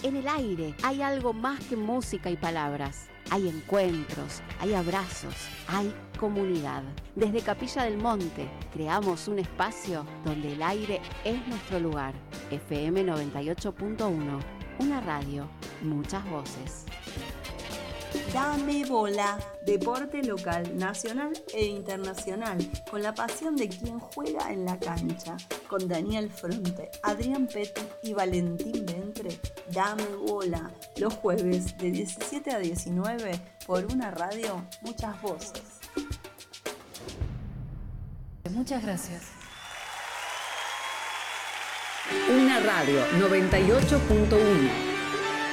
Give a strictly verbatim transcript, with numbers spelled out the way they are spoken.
En el aire hay algo más que música y palabras. Hay encuentros, hay abrazos, hay comunidad. Desde Capilla del Monte creamos un espacio donde el aire es nuestro lugar. F M noventa y ocho punto uno, una radio, muchas voces. Dame bola, deporte local, nacional e internacional, con la pasión de quien juega en la cancha. Con Daniel Fronte, Adrián Petty y Valentín Ventre, Dame bola, los jueves de diecisiete a diecinueve por una radio, muchas voces. Muchas gracias. Una radio noventa y ocho punto uno.